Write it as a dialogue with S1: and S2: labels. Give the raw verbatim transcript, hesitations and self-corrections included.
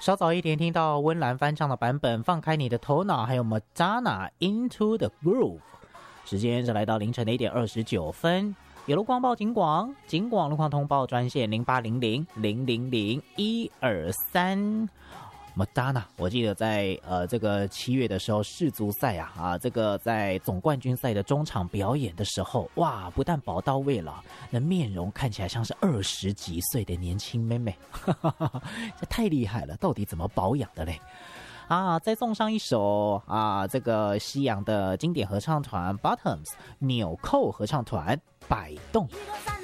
S1: 稍早一点听到温岚翻唱的版本，放开你的头脑，还有 Madonna Into the Groove。时间是来到凌晨的一点二十九分。有路光报警广，警广路况通报专线零八零零零零零一二三。Madonna， 我记得在呃这个七月的时候世足赛啊啊，这个在总冠军赛的中场表演的时候，哇，不但宝刀未老，那面容看起来像是二十几岁的年轻妹妹，这太厉害了，到底怎么保养的嘞？啊，再送上一首啊，这个西洋的经典合唱团 Bottoms 纽扣合唱团《摆动》。